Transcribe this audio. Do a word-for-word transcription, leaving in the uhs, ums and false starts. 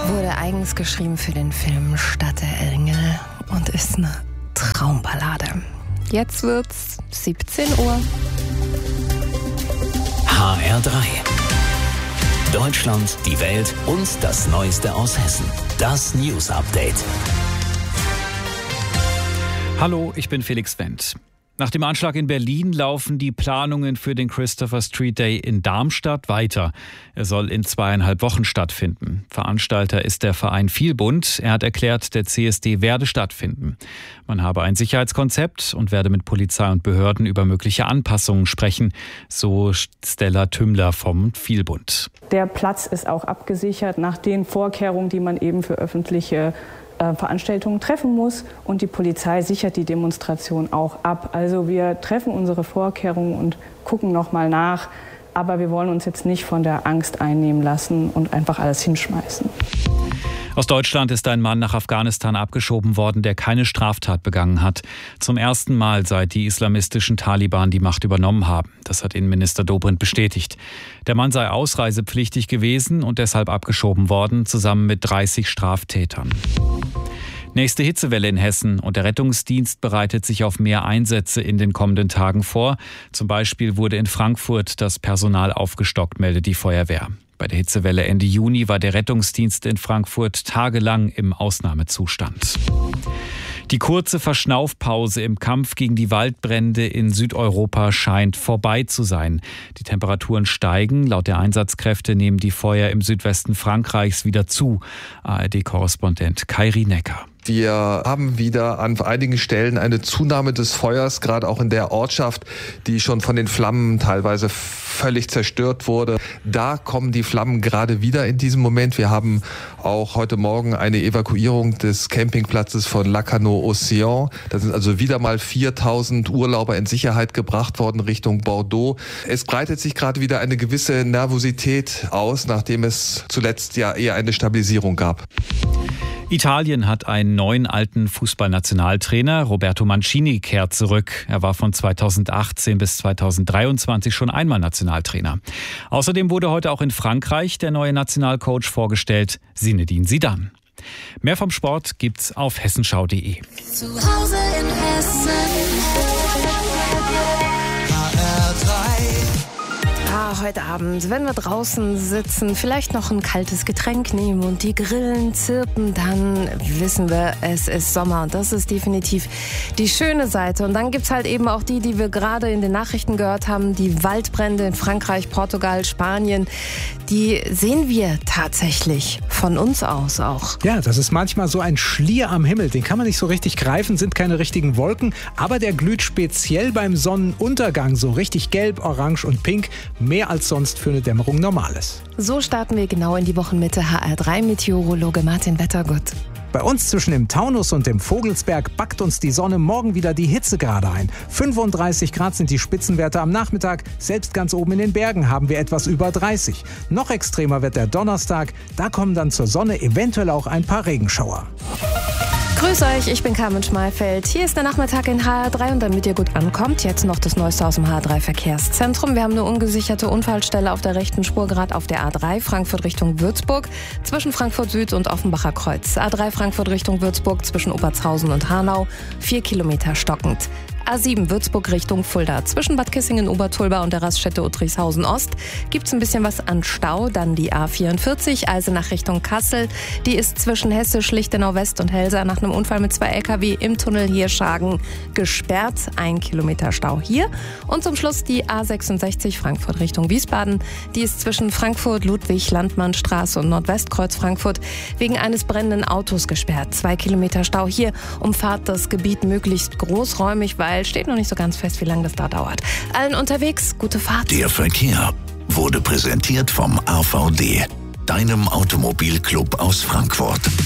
Wurde eigens geschrieben für den Film Stadt der Engel und ist eine Traumballade. Jetzt wird's siebzehn Uhr. H R drei. Deutschland, die Welt und das Neueste aus Hessen. Das News Update. Hallo, ich bin Felix Wendt. Nach dem Anschlag in Berlin laufen die Planungen für den Christopher Street Day in Darmstadt weiter. Er soll in zweieinhalb Wochen stattfinden. Veranstalter ist der Verein Vielbund. Er hat erklärt, der C S D werde stattfinden. Man habe ein Sicherheitskonzept und werde mit Polizei und Behörden über mögliche Anpassungen sprechen, so Stella Tümmler vom Vielbund. Der Platz ist auch abgesichert nach den Vorkehrungen, die man eben für öffentliche Veranstaltungen treffen muss, und die Polizei sichert die Demonstration auch ab. Also wir treffen unsere Vorkehrungen und gucken noch mal nach, aber wir wollen uns jetzt nicht von der Angst einnehmen lassen und einfach alles hinschmeißen. Aus Deutschland ist ein Mann nach Afghanistan abgeschoben worden, der keine Straftat begangen hat. Zum ersten Mal, seit die islamistischen Taliban die Macht übernommen haben. Das hat Innenminister Dobrindt bestätigt. Der Mann sei ausreisepflichtig gewesen und deshalb abgeschoben worden, zusammen mit dreißig Straftätern. Nächste Hitzewelle in Hessen und der Rettungsdienst bereitet sich auf mehr Einsätze in den kommenden Tagen vor. Zum Beispiel wurde in Frankfurt das Personal aufgestockt, meldet die Feuerwehr. Bei der Hitzewelle Ende Juni war der Rettungsdienst in Frankfurt tagelang im Ausnahmezustand. Die kurze Verschnaufpause im Kampf gegen die Waldbrände in Südeuropa scheint vorbei zu sein. Die Temperaturen steigen. Laut der Einsatzkräfte nehmen die Feuer im Südwesten Frankreichs wieder zu. A R D-Korrespondent Kairi Necker. Wir haben wieder an einigen Stellen eine Zunahme des Feuers, gerade auch in der Ortschaft, die schon von den Flammen teilweise völlig zerstört wurde. Da kommen die Flammen gerade wieder in diesem Moment. Wir haben auch heute Morgen eine Evakuierung des Campingplatzes von Lacanau-Océan. Da sind also wieder mal viertausend Urlauber in Sicherheit gebracht worden Richtung Bordeaux. Es breitet sich gerade wieder eine gewisse Nervosität aus, nachdem es zuletzt ja eher eine Stabilisierung gab. Italien hat einen neuen alten Fußballnationaltrainer. Roberto Mancini kehrt zurück. Er war von zweitausendachtzehn bis zweitausenddreiundzwanzig schon einmal Nationaltrainer. Außerdem wurde heute auch in Frankreich der neue Nationalcoach vorgestellt, Zinedine Zidane. Mehr vom Sport gibt's auf hessenschau punkt de. Zu Hause in Hessen. Heute Abend, wenn wir draußen sitzen, vielleicht noch ein kaltes Getränk nehmen und die Grillen zirpen, dann wissen wir, es ist Sommer und das ist definitiv die schöne Seite. Und dann gibt's halt eben auch die, die wir gerade in den Nachrichten gehört haben, die Waldbrände in Frankreich, Portugal, Spanien, die sehen wir tatsächlich von uns aus auch. Ja, das ist manchmal so ein Schlier am Himmel, den kann man nicht so richtig greifen, sind keine richtigen Wolken, aber der glüht speziell beim Sonnenuntergang so richtig gelb, orange und pink, mehr als sonst für eine Dämmerung Normales. So starten wir genau in die Wochenmitte. H R drei Meteorologe Martin Wettergut. Bei uns zwischen dem Taunus und dem Vogelsberg backt uns die Sonne morgen wieder die Hitzegrade ein. fünfunddreißig Grad sind die Spitzenwerte am Nachmittag. Selbst ganz oben in den Bergen haben wir etwas über dreißig. Noch extremer wird der Donnerstag. Da kommen dann zur Sonne eventuell auch ein paar Regenschauer. Grüß euch, ich bin Carmen Schmalfeld. Hier ist der Nachmittag in H R drei und damit ihr gut ankommt, jetzt noch das Neueste aus dem H R drei Verkehrszentrum. Wir haben eine ungesicherte Unfallstelle auf der rechten Spur, gerade auf der A drei Frankfurt Richtung Würzburg, zwischen Frankfurt Süd und Offenbacher Kreuz. A drei Frankfurt Richtung Würzburg zwischen Obertshausen und Hanau, vier Kilometer stockend. A sieben Würzburg Richtung Fulda. Zwischen Bad Kissingen-Obertulba und der Raststätte Uttrichshausen-Ost gibt's ein bisschen was an Stau. Dann die A vierundvierzig, Eisenach Richtung Kassel. Die ist zwischen Hessisch, Lichtenau West und Helsa nach einem Unfall mit zwei L K W im Tunnel Hirschhagen gesperrt. Ein Kilometer Stau hier. Und zum Schluss die A sechsundsechzig Frankfurt Richtung Wiesbaden. Die ist zwischen Frankfurt, Ludwig, Landmannstraße und Nordwestkreuz Frankfurt wegen eines brennenden Autos gesperrt. Zwei Kilometer Stau hier. Umfahrt das Gebiet möglichst großräumig, weil steht noch nicht so ganz fest, wie lange das da dauert. Allen unterwegs, gute Fahrt. Der Verkehr wurde präsentiert vom A V D, deinem Automobilclub aus Frankfurt.